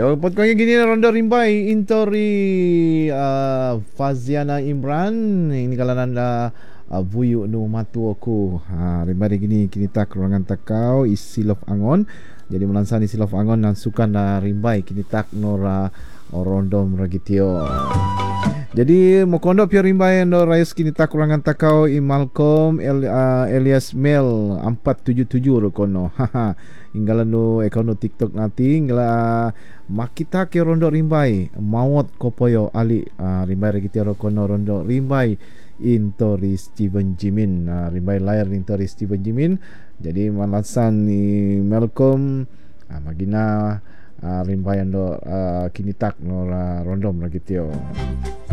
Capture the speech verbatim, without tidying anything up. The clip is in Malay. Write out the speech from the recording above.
Yo pot ko gini na rondo rimbay intori uh, Faziana Imran ini kalanan da uh, buyu no matu aku. Ha rimbay gini kini tak ruangan takau isilof angon. Jadi melansani silof angon dan sukan na rimbay kini tak nora rondo meragitio. Jadi mokondo pio rimbay no rais kini tak ruangan takau i Malcolm El, uh, Elias Mel empat tujuh tujuh rokono. Haha. Inggalan no ekono TikTok nanti inggalan makita ke rondo rimbay mawat kopoyo ali uh, rimbay regiti rokono rondo rimbay intori Steven Jimin uh, rimbay layar intori Steven Jimin. Jadi malasan ni Malcolm uh, magina uh, rimbay ando uh, kini tak no uh, rondo regitio.